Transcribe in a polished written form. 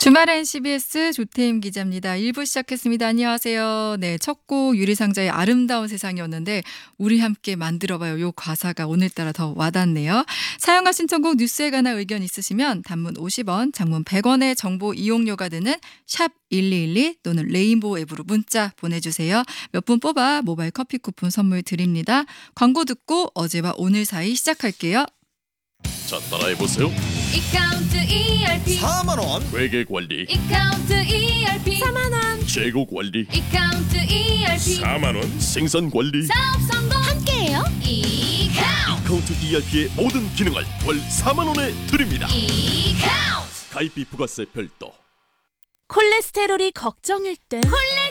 주말엔 CBS 조태임 기자입니다. 1부 시작했습니다. 안녕하세요. 네, 첫 곡 유리상자의 아름다운 세상이었는데 우리 함께 만들어봐요. 요 가사가 오늘따라 더 와닿네요. 사용과 신청곡 뉴스에 관한 의견 있으시면 단문 50원, 장문 100원의 정보 이용료가 드는 샵 1212 또는 레인보우 앱으로 문자 보내주세요. 몇 분 뽑아 모바일 커피 쿠폰 선물 드립니다. 광고 듣고 어제와 오늘 사이 시작할게요. 자, 따라해보세요. 이카운트 ERP 4만원 회계관리, 이카운트 ERP 4만원 재고관리, 이카운트 ERP 4만원, 생산관리, 사업 성공 함께해요 이카운트 카운트 ERP의 모든 기능을 월 4만원에 드립니다. 이카운트 가입비 부가세 별도. 콜레스테롤이 걱정일 땐 콜레스테롤